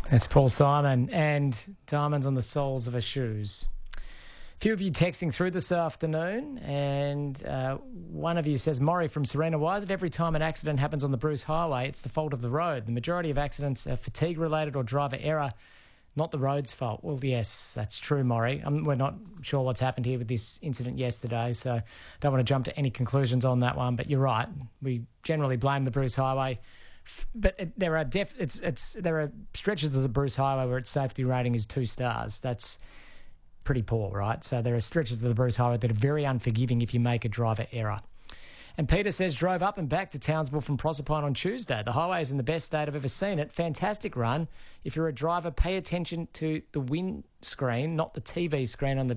That's Paul Simon and diamonds on the soles of her shoes. A few of you texting through this afternoon, and one of you says, Maury from Serena, why is it every time an accident happens on the Bruce Highway, it's the fault of the road? The majority of accidents are fatigue-related or driver error, not the road's fault. Well, yes, that's true, Maury. We're not sure what's happened here with this incident yesterday, so don't want to jump to any conclusions on that one, but you're right. We generally blame the Bruce Highway. But there are stretches of the Bruce Highway where its safety rating is 2 stars. That's pretty poor, right? So there are stretches of the Bruce Highway that are very unforgiving if you make a driver error. And Peter says, drove up and back to Townsville from Proserpine on Tuesday. The highway is in the best state I've ever seen it. Fantastic run. If you're a driver, pay attention to the windscreen, not the TV screen on the